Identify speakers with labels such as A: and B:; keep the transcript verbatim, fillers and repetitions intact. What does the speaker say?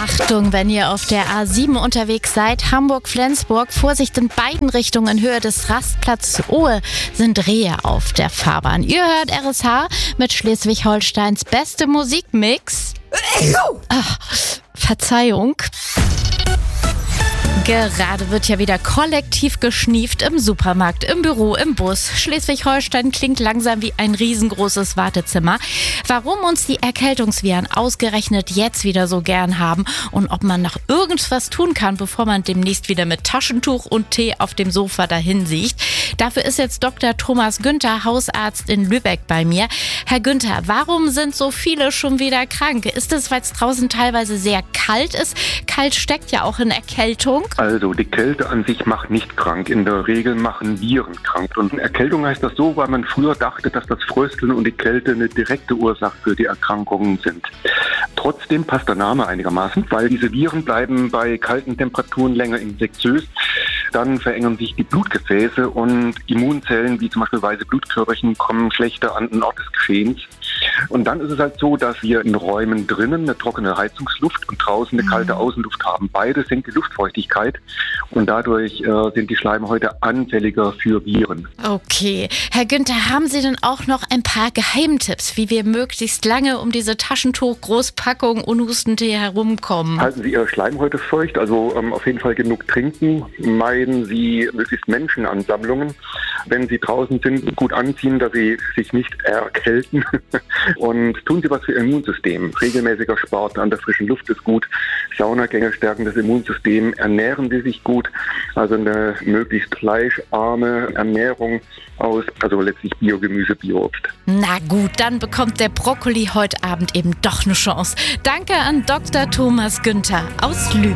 A: Achtung, wenn ihr auf der A sieben unterwegs seid, Hamburg-Flensburg, Vorsicht in beiden Richtungen in Höhe des Rastplatz Ohe sind Rehe auf der Fahrbahn. Ihr hört R S H mit Schleswig-Holsteins beste Musikmix. Ach, Verzeihung. Gerade wird ja wieder kollektiv geschnieft im Supermarkt, im Büro, im Bus. Schleswig-Holstein klingt langsam wie ein riesengroßes Wartezimmer. Warum uns die Erkältungsviren ausgerechnet jetzt wieder so gern haben und ob man noch irgendwas tun kann, bevor man demnächst wieder mit Taschentuch und Tee auf dem Sofa dahin sieht. Dafür ist jetzt Doktor Thomas Günther, Hausarzt in Lübeck, bei mir. Herr Günther, warum sind so viele schon wieder krank? Ist es, weil es draußen teilweise sehr kalt ist? Kalt steckt ja auch in Erkältung.
B: Also die Kälte an sich macht nicht krank. In der Regel machen Viren krank. Und Erkältung heißt das so, weil man früher dachte, dass das Frösteln und die Kälte eine direkte Ursache für die Erkrankungen sind. Trotzdem passt der Name einigermaßen, weil diese Viren bleiben bei kalten Temperaturen länger infektiös. Dann verengen sich die Blutgefäße und Immunzellen, wie zum Beispiel weiße Blutkörperchen, kommen schlechter an den Ort des Geschehens. Und dann ist es halt so, dass wir in Räumen drinnen eine trockene Heizungsluft und draußen eine kalte Außenluft haben. Beides senkt die Luftfeuchtigkeit und dadurch äh, sind die Schleimhäute anfälliger für Viren.
A: Okay. Herr Günther, haben Sie denn auch noch ein paar Geheimtipps, wie wir möglichst lange um diese Taschentuch-Großpackung und Hustentee herumkommen?
B: Halten Sie Ihre Schleimhäute feucht, also ähm, auf jeden Fall genug trinken. Meiden Sie möglichst Menschenansammlungen. Wenn Sie draußen sind, gut anziehen, dass Sie sich nicht erkälten. Und tun Sie was für Ihr Immunsystem. Regelmäßiger Sport an der frischen Luft ist gut. Saunagänge stärken das Immunsystem. Ernähren Sie sich gut. Also eine möglichst fleischarme Ernährung aus, also letztlich Biogemüse, Bioobst.
A: Na gut, dann bekommt der Brokkoli heute Abend eben doch eine Chance. Danke an Doktor Thomas Günther aus Lübeck.